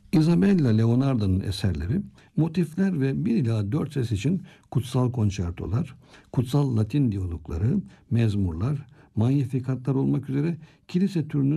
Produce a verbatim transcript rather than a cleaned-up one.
Isabella Leonarda'nın eserleri, motifler ve bir ila dört ses için kutsal konçertolar, kutsal Latin diyalogları, mezmurlar, magnifikatlar olmak üzere kilise türünün